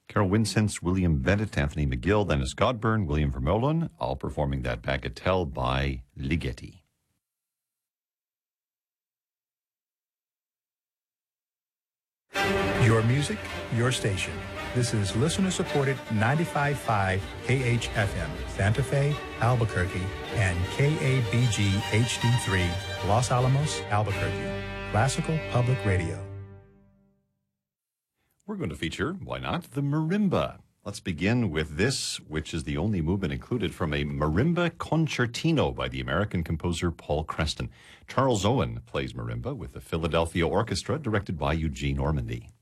Carol Winsence, William Bennett, Anthony McGill, Dennis Godburn, William Vermeulen, all performing that Bagatelle by Ligeti. Your music, your station. This is listener-supported 95.5 KHFM, Santa Fe, Albuquerque, and KABG HD3, Los Alamos, Albuquerque. Classical Public Radio. We're going to feature, why not, the marimba. Let's begin with this, which is the only movement included from a marimba concertino by the American composer Paul Creston. Charles Owen plays marimba with the Philadelphia Orchestra, directed by Eugene Ormandy.